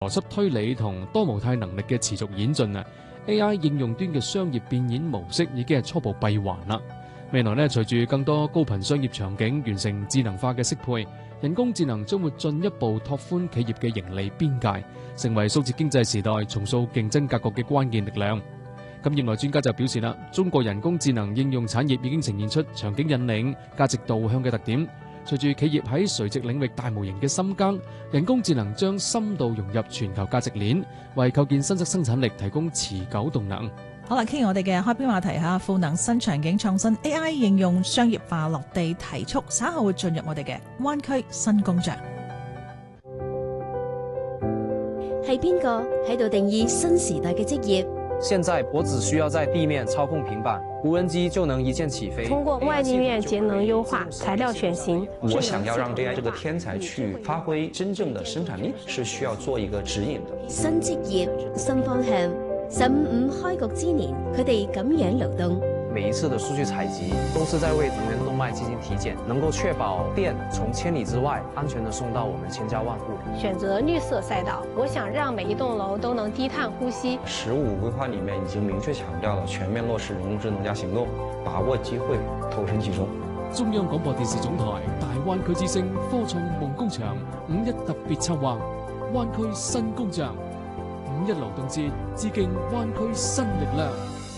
邏輯推理同多模態能力嘅持續演進啊 ，AI 應用端嘅商業變現模式已經係初步閉環啦。未來呢，隨住更多高頻商業場景完成智能化嘅適配，人工智能將會進一步拓寬企業嘅盈利邊界，成為數字經濟時代重塑競爭格局嘅關鍵力量。咁業內專家就表示啦，中國人工智能應用產業已經呈現出場景引領、價值導向嘅特點。隨住企業喺垂直領域大模型嘅深耕，人工智能將深度融入全球價值鏈，為構建新質生產力提供持久動能。 好啦，傾完我哋嘅開篇話題嚇，賦能新場景創新 AI 應用商業化落地提速，稍後會進入我哋嘅灣區新工匠。 係邊個喺度定義新時代嘅職業？ 現在我只需要在地面操控平板，無人機就能一鍵起飛。 通過外立面節能優化、材料選型， 我想要讓 AI 這個天才去發揮真正的生產力，是需要做一個指引的。 新職業、新方向，15開局之年，佢哋咁樣流動。 每一次的數據採集都是在為能源動脈進行體檢，能夠確保電從千里之外安全地送到我們千家萬戶。 選擇綠色賽道，我想讓每一棟樓都能低碳呼吸。 15規劃裡面已經明確強調了全面落實人工智能加行動，把握機會，投身其中。 中央廣播電視總台大灣區之聲科創夢工場5.1特別策劃灣區新工匠5.1勞動節，致敬灣區新力量。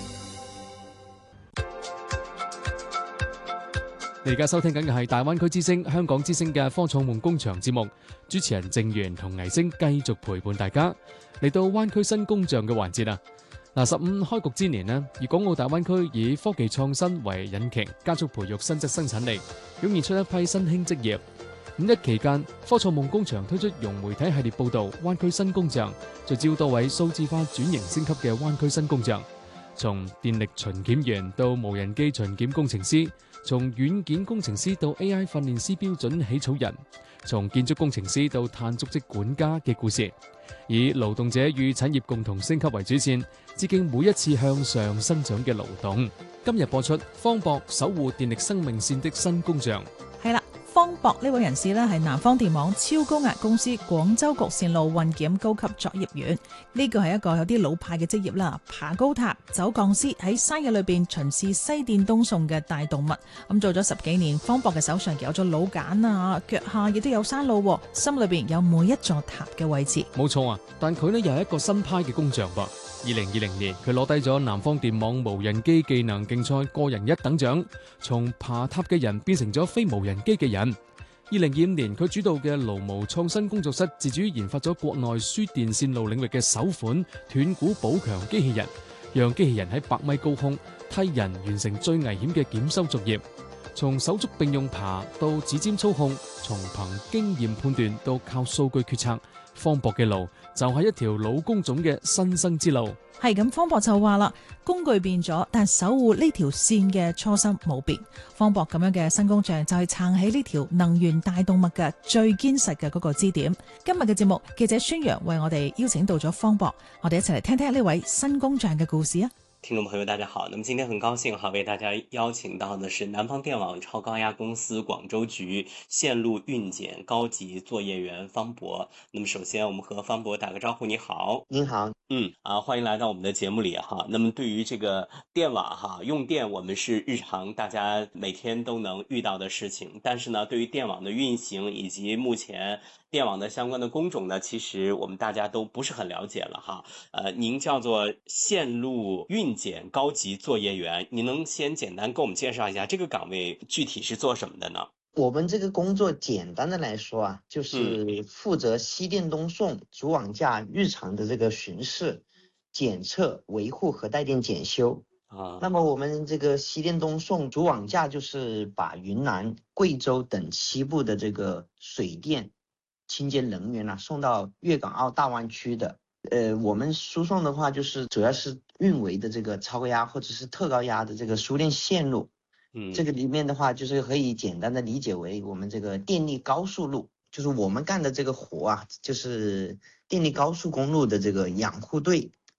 你而家收聽緊嘅係大灣區之聲香港之聲嘅科創夢工場節目，主持人鄭源同倪星繼續陪伴大家嚟到灣區新工匠嘅環節啊！嗱，15開局之年呢，粵港澳大灣區以科技創新為引擎，加速培育新質生產力，湧現出一批新興職業。5.1期間，科創夢工場推出融媒體系列報導《灣區新工匠》，聚焦多位數字化轉型升級嘅灣區新工匠，從電力巡檢員到無人機巡檢工程師，從軟件工程師到 AI 訓練師標準起草人，從建築工程師到碳足跡管家嘅故事，以勞動者與產業共同升級為主線，致敬每一次向上生長嘅勞動。今日播出方博守護電力生命線的新工匠。 係啦。方博呢位人士呢，係南方電網超高壓公司廣州局線路運檢高級作業員，呢個係一個有啲老派嘅職業啦。爬高塔、走鋼絲，喺山野裏邊巡視西電東送嘅大動物。咁做咗10幾年，方博嘅手上有咗老繭啊，腳下亦都有山路，心裏邊有每一座塔嘅位置。 冇錯啊，但佢呢又係一個新派嘅工匠噃。2020年，佢攞低咗南方電網無人機技能競賽個人1等獎，從爬塔嘅人變成咗非無人機嘅人。2025年，佢主導嘅勞模創新工作室自主研發咗國內輸電線路領域嘅首款斷股補強機器人，讓機器人喺100米高空替人完成最危險嘅檢修作業。從手足並用爬到指尖操控，從憑經驗判斷到靠數據決策，方博嘅路就係一條老工種嘅新生之路。 係咁，方博就話啦，工具變咗，但守護呢條線嘅初心冇變。方博咁樣嘅新工匠就係撐起呢條能源大動脈嘅最堅實嘅嗰個支點。今日嘅節目，記者孫陽為我哋邀請到咗方博，我哋一齊嚟聽聽呢位新工匠嘅故事啊！ 聽眾朋友大家好，那麼今天很高興為大家邀請到的是南方電網超高壓公司廣州局線路運檢高級作業員方博。那麼首先我們和方博打個招呼，你好。 您好。 歡迎來到我們的節目裏哈。那麼對於這個電網哈，用電我們是日常大家每天都能遇到的事情，但是呢，對於電網的運行以及目前電網的相關的工種呢，其實我們大家都不是很了解了哈。您叫做線路運檢高級作業員，您能先簡單給我們介紹一下這個崗位具體是做什麼的呢？ 我們這個工作簡單的來說啊，就是負責西電東送主網架日常的這個巡視、檢測、維護和帶電檢修。那麼我們這個西電東送主網架就是把雲南、貴州等7部的這個水電清潔能源啊送到粵港澳大灣區的。我們輸送的話就是主要是運維的這個超高壓或者是特高壓的這個輸電線路。這個裡面的話就是可以簡單的理解為我們這個電力高速路，就是我們幹的這個活啊，就是電力高速公路的這個養護隊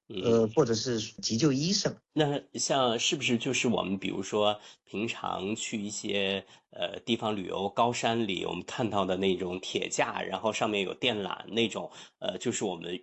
或者是急救医生。 那像是不是就是我们比如说平常去一些地方旅游，高山里我们看到的那种铁架，然后上面有电缆那种，就是我们